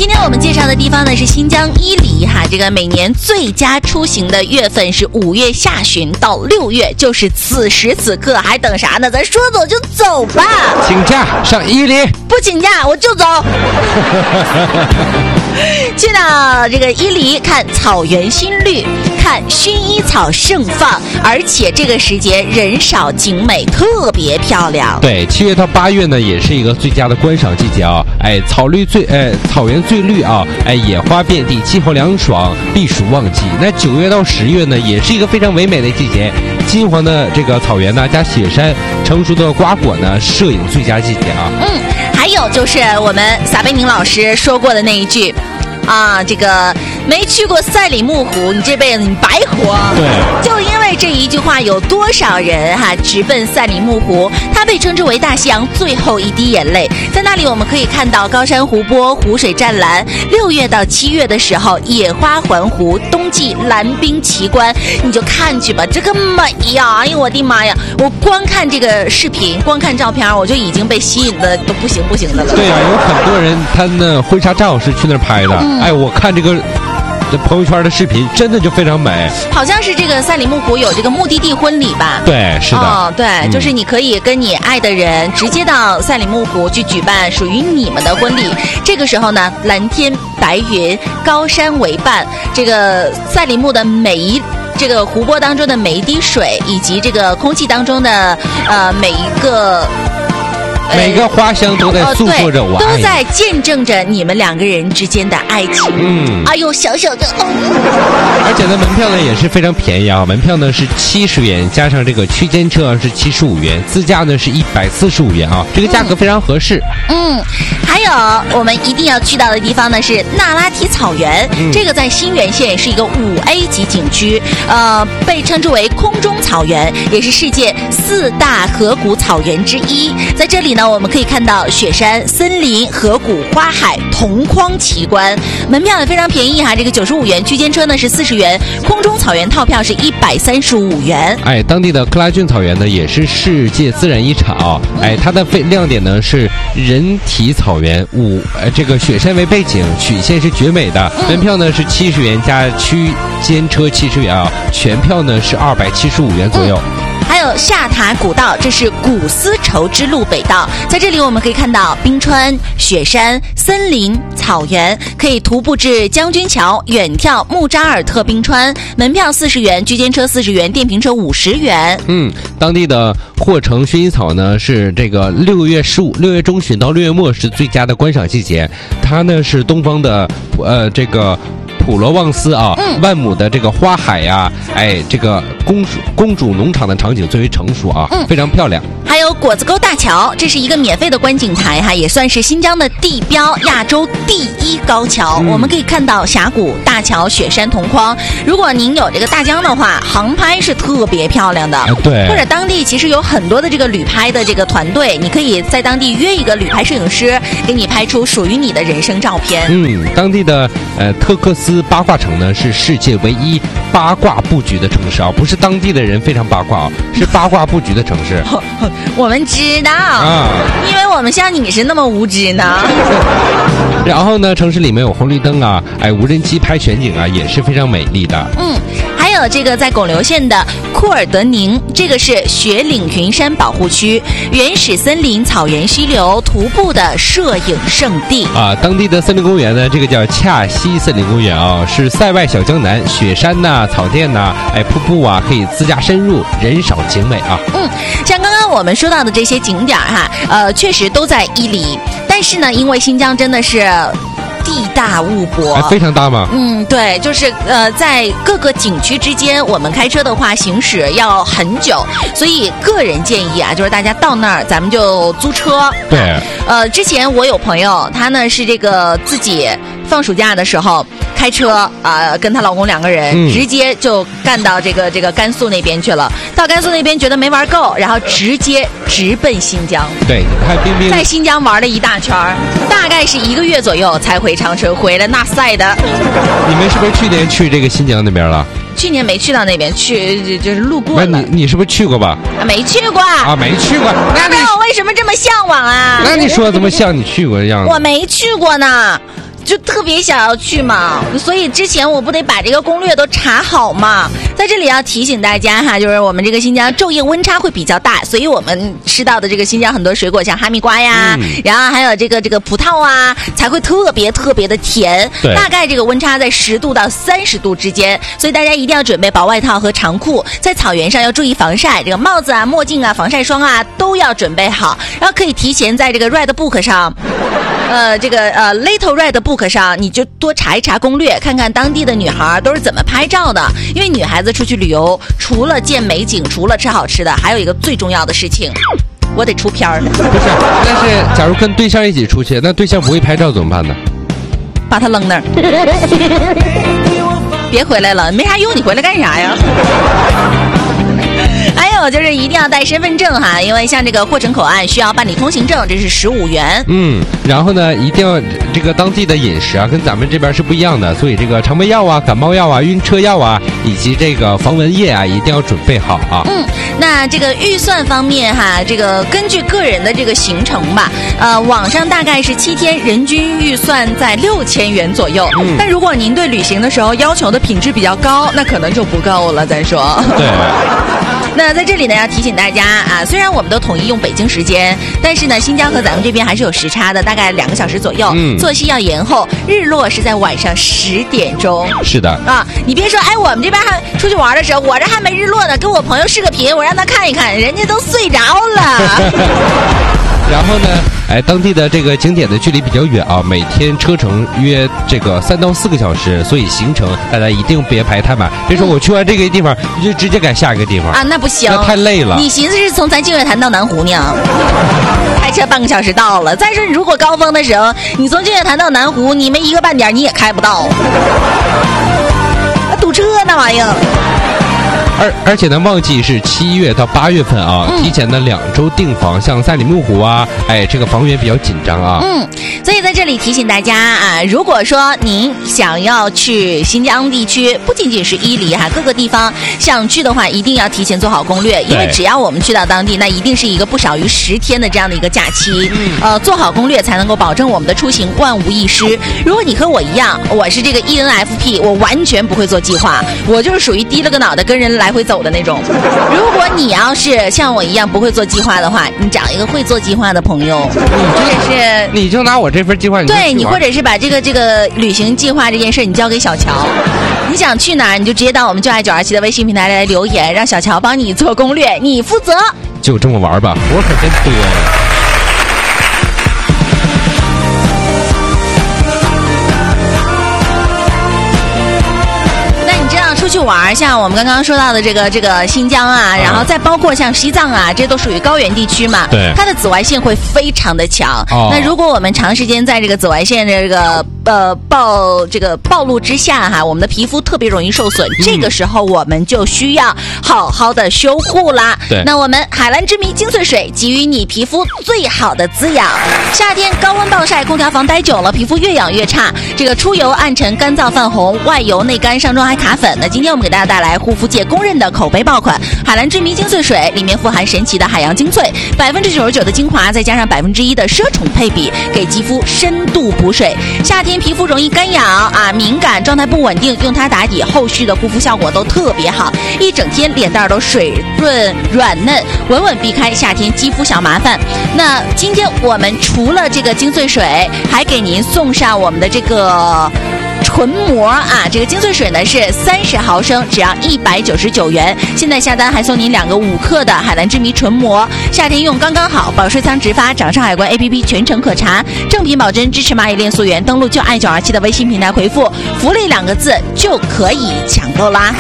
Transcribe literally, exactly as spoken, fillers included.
今天我们介绍的地方呢是新疆伊犁哈，这个每年最佳出行的月份是五月下旬到六月，就是此时此刻，还等啥呢？咱说走就走吧！ 请假上伊犁， 不请假我就走。去到这个伊犁看草原新绿，看薰衣草盛放，而且这个时节人少景美，特别漂亮。 对，七月到八月呢，也是一个最佳的观赏季节啊！哎，草绿最哎，草原最绿啊！哎，野花遍地，气候凉爽，避暑旺季。那九月到十月呢，也是一个非常唯美的季节，金黄的这个草原呢，加雪山，成熟的瓜果呢，摄影最佳季节啊！ 嗯，还有就是我们撒贝宁老师说过的那一句。啊，这个没去过赛里木湖，你这辈子你白活。 对， 就因为这一句话，有多少人哈、啊、直奔赛里木湖？它被称之为大西洋最后一滴眼泪。在那里，我们可以看到高山湖泊、湖水湛蓝。六月到七月的时候，野花环湖，冬季蓝冰奇观，你就看去吧，这个美呀！哎呦我的妈呀！我光看这个视频，光看照片，我就已经被吸引的都不行不行的了。 对呀、啊，有很多人他那婚纱照是去那儿拍的。嗯、哎，我看这个这朋友圈的视频，真的就非常美。 好像是这个赛里木湖有这个目的地婚礼吧？ 对，是的。 哦，对、嗯，就是你可以跟你爱的人直接到赛里木湖去举办属于你们的婚礼。这个时候呢，蓝天白云，高山为伴，这个赛里木的每一。这个湖泊当中的每一滴水，以及这个空气当中的呃每一个。 每个花香都在诉说着我爱你、 呃、都在见证着你们两个人之间的爱情。嗯，哎呦，小小的，哦、 而且呢，门票呢也是非常便宜啊，门票呢是七十元，加上这个区间车是七十五元，自驾呢是一百四十五元啊，这个价格非常合适。 嗯，还有我们一定要去到的地方呢是那拉提草原，嗯、这个在新源县是一个五 A 级景区，呃，被称之为空中草原，也是世界四大河谷草原之一。在这里呢，我们可以看到雪山、森林、河谷、花海同框奇观，门票也非常便宜哈，这个九十五元，区间车呢是四十元，空中草原套票是一百三十五元。 哎，当地的克拉峻草原呢也是世界自然遗产啊、哦，哎，它的亮点呢是人体草原，五呃这个雪山为背景，曲线是绝美的，门票呢是七十元加区间车七十元啊，全票呢是二百七十五元左右。 嗯，还有下塔古道，这是古丝绸之路北道，在这里我们可以看到冰川、雪山、森林、草原，可以徒步至将军桥，远眺木扎尔特冰川，门票四十元，区间车四十元，电瓶车五十元。 嗯，当地的霍城薰衣草呢是这个六月十五、六月中旬到六月末是最佳的观赏季节，它呢是东方的呃这个。普罗旺斯啊，嗯、万亩的这个花海呀、啊，哎，这个公主公主农场的场景最为成熟啊，嗯、非常漂亮。 还有果子沟大桥，这是一个免费的观景台哈，也算是新疆的地标，亚洲第一高桥。嗯、我们可以看到峡谷、大桥、雪山同框。如果您有这个大疆的话，航拍是特别漂亮的。 啊、对。 或者当地其实有很多的这个旅拍的这个团队，你可以在当地约一个旅拍摄影师，给你拍出属于你的人生照片。 嗯，当地的呃特克斯。八卦城呢是世界唯一八卦布局的城市啊，不是当地的人非常八卦啊，是八卦布局的城市。 我们知道啊，因为我们像你是那么无知呢。 然后呢，城市里面有红绿灯啊，哎，无人机拍全景啊，也是非常美丽的。 嗯，还有这个在巩留县的库尔德宁，这个是雪岭云山保护区，原始森林、草原溪流、徒步的摄影圣地啊。当地的森林公园呢，这个叫恰西森林公园啊，是塞外小江南，雪山呐、啊、草甸呐、啊，哎，瀑布啊，可以自驾深入，人少景美啊。 嗯，像刚刚我们说到的这些景点哈，呃，确实都在伊犁，但是呢，因为新疆真的是。地大物博、 哎，非常大吗？ 嗯，对，就是呃，在各个景区之间，我们开车的话行驶要很久，所以个人建议啊，就是大家到那儿咱们就租车。 对， 呃，之前我有朋友，她呢是这个自己放暑假的时候开车啊、呃，跟她老公两个人、嗯、直接就干到这个这个甘肃那边去了。到甘肃那边觉得没玩够，然后直接直奔新疆。 对，你看冰冰在新疆玩了一大圈，大概是一个月左右才回长春，回来那晒的。 你们是不是去年去这个新疆那边了？ 去年没去到那边，去就是路过了。 那你你是不是去过吧？ 啊、没去过啊，没去过。那我为什么这么向往啊？ 那你说怎么像你去过的样子？ 我没去过呢。 就特别想要去嘛，所以之前我不得把这个攻略都查好嘛。在这里要提醒大家哈，就是我们这个新疆昼夜温差会比较大，所以我们吃到的这个新疆很多水果，像哈密瓜呀，嗯、然后还有这个这个葡萄啊，才会特别特别的甜。大概这个温差在十度到三十度之间，所以大家一定要准备薄外套和长裤。在草原上要注意防晒，这个帽子啊、墨镜啊、防晒霜啊都要准备好，然后可以提前在这个 Red Book 上。呃，这个呃 Little Red Book 上，你就多查一查攻略，看看当地的女孩都是怎么拍照的。因为女孩子出去旅游，除了见美景，除了吃好吃的，还有一个最重要的事情，我得出片儿。不是，但是假如跟对象一起出去，那对象不会拍照怎么办呢？ 把他扔那儿，别回来了，没啥用，你回来干啥呀？还有就是一定要带身份证哈，因为像这个霍城口岸需要办理通行证，这是十五元。 嗯，然后呢，一定要这个当地的饮食啊，跟咱们这边是不一样的，所以这个肠胃药啊、感冒药啊、晕车药啊，以及这个防蚊液啊，一定要准备好啊。 嗯，那这个预算方面哈，这个根据个人的这个行程吧，呃，网上大概是七天，人均预算在六千元左右。嗯，但如果您对旅行的时候要求的品质比较高，那可能就不够了。咱说。 对。 那在这里呢，要提醒大家啊，虽然我们都统一用北京时间，但是呢，新疆和咱们这边还是有时差的，大概两个小时左右。嗯，作息要延后，日落是在晚上十点钟。 是的啊，你别说，哎，我们这边还出去玩的时候，我这还没日落呢，跟我朋友视个频，我让他看一看，人家都睡着了。 然后呢，哎，当地的这个景点的距离比较远啊，每天车程约这个三到四个小时，所以行程大家一定别排太满。别说我去完这个地方，你就直接赶下一个地方啊，那不行， 那太累了。 你寻思是从咱净月潭到南湖呢？开车半个小时到了。再说，如果高峰的时候，你从净月潭到南湖，你们一个半点你也开不到，堵车那玩意儿。 而而且呢，旺季是七月到八月份啊，嗯、提前的两周订房，像赛里木湖啊，哎，这个房源比较紧张啊。 嗯，所以在这里提醒大家啊，如果说您想要去新疆地区，不仅仅是伊犁哈，各个地方想去的话，一定要提前做好攻略，因为只要我们去到当地，那一定是一个不少于十天的这样的一个假期。嗯、呃，做好攻略才能够保证我们的出行万无一失。如果你和我一样，我是这个 E N F P， 我完全不会做计划，我就是属于低了个脑袋跟人来回走的那种。如果你要是像我一样不会做计划的话，你找一个会做计划的朋友，或者是你就拿我这份计划，你对你或者是把这个这个旅行计划这件事你交给小乔，你想去哪儿你就直接到我们就爱九二七的微信平台来留言，让小乔帮你做攻略，你负责。 就这么玩吧，活可真多呀。 出去玩，像我们刚刚说到的这个这个新疆啊，然后再包括像西藏啊，这都属于高原地区嘛。 对， 它的紫外线会非常的强。哦、那如果我们长时间在这个紫外线的这个呃暴这个暴露之下哈，我们的皮肤特别容易受损。嗯、这个时候我们就需要好好的修护啦。 对， 那我们海蓝之谜精粹水给予你皮肤最好的滋养。夏天高温暴晒，空调房待久了，皮肤越养越差。这个出油、暗沉、干燥、泛红、外油内干、上妆还卡粉。那今天我们给大家带来护肤界公认的口碑爆款海蓝之谜精粹水，里面富含神奇的海洋精粹，百分之九十九的精华，再加上百分之一的奢宠配比，给肌肤深度补水。夏天皮肤容易干痒啊、敏感、状态不稳定，用它打底，后续的护肤效果都特别好，一整天脸蛋都水润软嫩，稳稳避开夏天肌肤小麻烦。那今天我们除了这个精粹水，还给您送上我们的这个唇膜啊，这个精粹水呢是三十毫升，只要一百九十九元。现在下单还送您两个五克的海蓝之谜唇膜，夏天用刚刚好，保税仓直发，掌上海关 A P P 全程可查，正品保真，支持蚂蚁链溯源，登录就爱九二七的微信平台回复福利两个字就可以抢购啦。